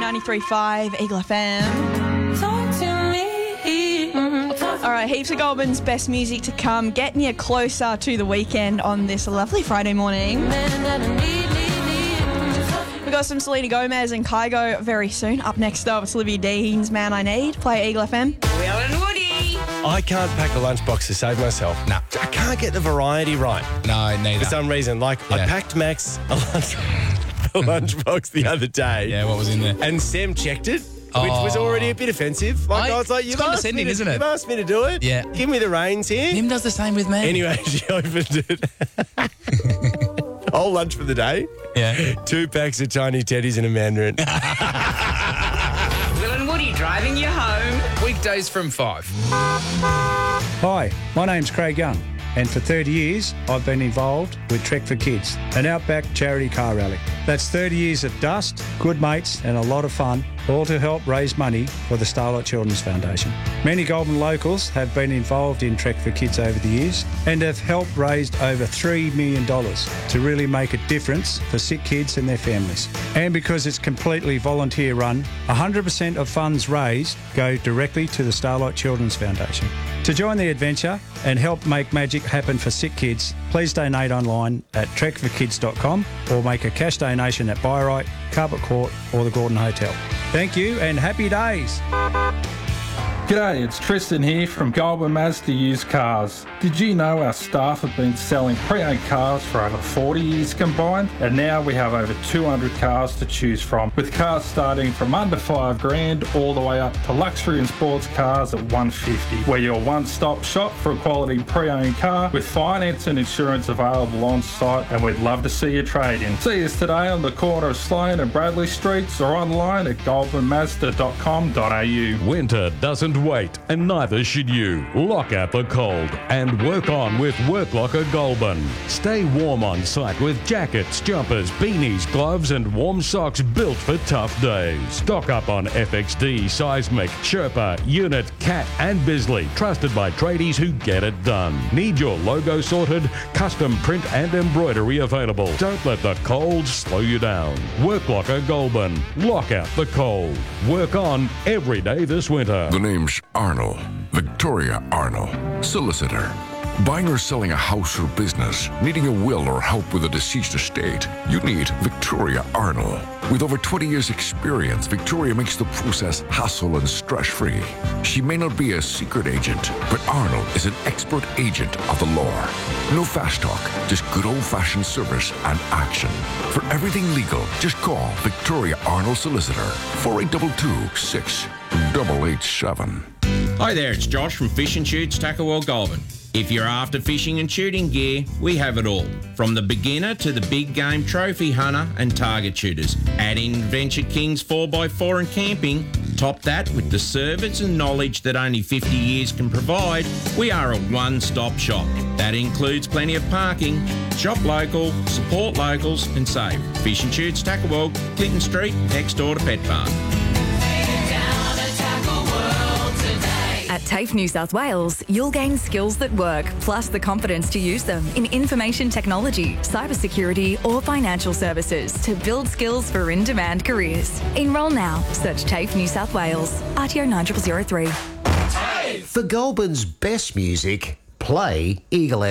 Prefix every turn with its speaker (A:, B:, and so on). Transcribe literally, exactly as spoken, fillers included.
A: ninety-three point five Eagle F M.
B: Talk to me.
A: All right, heaps of Goulburn's best music to come, getting you closer to the weekend on this lovely Friday morning. We've got some Selena Gomez and Kygo very soon. Up next up, it's Olivia Dean's Man I Need. Play Eagle F M.
C: Will and Woody.
D: I can't pack a lunchbox to save myself.
C: No.
D: I can't get the variety right
C: No, neither.
D: for some reason. Like, I
C: Yeah.
D: packed Max a, lunch, a lunchbox the other day.
C: Yeah, what was in there?
D: And Sam checked it, which
C: Oh.
D: was already a bit offensive. Like, I,
C: I-
D: was like,
C: it's
D: you've asked, me
C: condescending,
D: to,
C: isn't it?
D: you've asked me to do it.
C: Yeah.
D: Give me the reins here.
C: Nim does the same with me.
D: Anyway, she opened it. Whole lunch for the day.
C: Yeah.
D: Two packs of tiny teddies and a mandarin.
B: Will and Woody driving you home.
C: Weekdays from five.
E: Hi, my name's Craig Young, and for thirty years I've been involved with Trek for Kids, an outback charity car rally. That's thirty years of dust, good mates and a lot of fun, all to help raise money for the Starlight Children's Foundation. Many Goulburn locals have been involved in Trek for Kids over the years and have helped raise over three million dollars to really make a difference for sick kids and their families. And because it's completely volunteer run, one hundred percent of funds raised go directly to the Starlight Children's Foundation. To join the adventure and help make magic happen for sick kids, please donate online at trek for kids dot com or make a cash donation at Byright, Carpet Court or the Gordon Hotel. Thank you and happy days.
F: G'day, it's Tristan here from Goulburn Mazda Used Cars. Did you know our staff have been selling pre-owned cars for over forty years combined? And now we have over two hundred cars to choose from, with cars starting from under five grand all the way up to luxury and sports cars at one fifty. We're your one-stop shop for a quality pre-owned car with finance and insurance available on site, and we'd love to see you trade in. See us today on the corner of Sloane and Bradley Streets or online at goulburn mazda dot com dot a u.
G: Winter doesn't wait, and neither should you. Lock out the cold and work on with Work Locker Goulburn. Stay warm on site with jackets, jumpers, beanies, gloves and warm socks built for tough days. Stock up on F X D, Seismic, Sherpa, Unit, Cat and Bisley, trusted by tradies who get it done. Need your logo sorted? Custom print and embroidery available. Don't let the cold slow you down. Work Locker Goulburn. Lock out the cold. Work on every day this winter.
H: The name's Arnold, Victoria Arnold, solicitor. Buying or selling a house or business, needing a will or help with a deceased estate, you need Victoria Arnold. With over twenty years experience, Victoria makes the process hassle and stress-free. She may not be a secret agent, but Arnold is an expert agent of the law. No fast talk, just good old-fashioned service and action. For everything legal, just call Victoria Arnold Solicitor, four eight two two, six eight eight seven.
I: Hi there, it's Josh from Fish and Shoots Tackle World Goulburn. If you're after fishing and shooting gear, we have it all. From the beginner to the big game trophy hunter and target shooters. Add in Venture King's four by four and camping. Top that with the service and knowledge that only fifty years can provide. We are a one-stop shop. That includes plenty of parking. Shop local, support locals and save. Fish and Shoots Tackle World, Clinton Street, next door to Pet Farm.
J: At TAFE New South Wales, you'll gain skills that work, plus the confidence to use them in information technology, cybersecurity or financial services to build skills for in-demand careers. Enrol now. Search TAFE New South Wales. R T O nine zero zero zero three.
K: For Goulburn's best music, play Eagle F M.